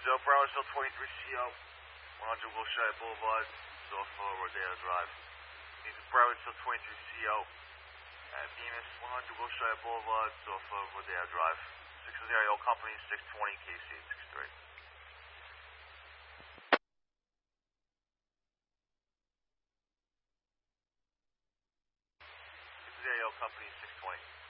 Brownsville 23CO, 100 Wilshire Boulevard, it's off Rodeo Drive. This is Brownsville 23CO, at Bemis, 100 Wilshire Boulevard, it's off Rodeo Drive. 630 Oil Company, 620 KC63. 630 Oil Company, 620.